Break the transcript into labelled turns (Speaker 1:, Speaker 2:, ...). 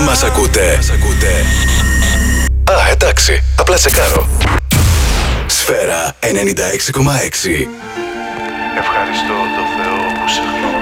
Speaker 1: Μας ακούτε? Α, εντάξει. Απλά τσεκάρω. Σφαίρα 96,6.
Speaker 2: Ευχαριστώ το Θεό που σε γνώρισα.